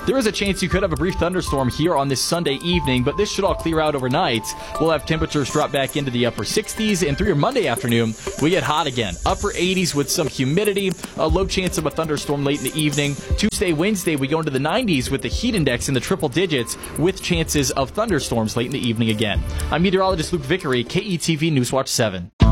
There is a chance you could have a brief thunderstorm here on this Sunday evening, but this should all clear out overnight. We'll have temperatures drop back into the upper 60s, and through your Monday afternoon, we get hot again. Upper 80s with some humidity, a low chance of a thunderstorm late in the evening. Tuesday, Wednesday, we go into the 90s with the heat index in the triple digits with chances of thunderstorms late in the evening again. I'm meteorologist Luke Vickery, KETV Newswatch 7.